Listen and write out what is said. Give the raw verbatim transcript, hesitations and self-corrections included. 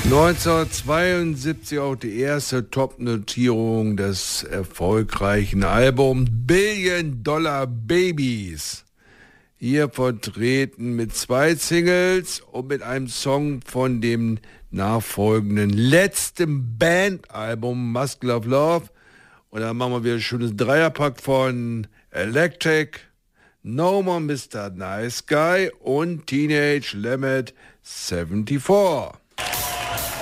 neunzehnhundertzweiundsiebzig auch die erste Top-Notierung des erfolgreichen Albums Billion Dollar Babies. Hier vertreten mit zwei Singles und mit einem Song von dem nachfolgenden letzten Bandalbum Muscle of Love. Und dann machen wir wieder ein schönes Dreierpack von Electric, No More Mister Nice Guy und Teenage Limit vierundsiebzig.